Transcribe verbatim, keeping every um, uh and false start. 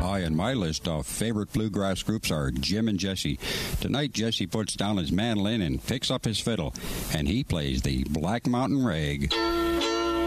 High on my list of favorite bluegrass groups are Jim and Jesse. Tonight, Jesse puts down his mandolin and picks up his fiddle, and he plays the Black Mountain Rag.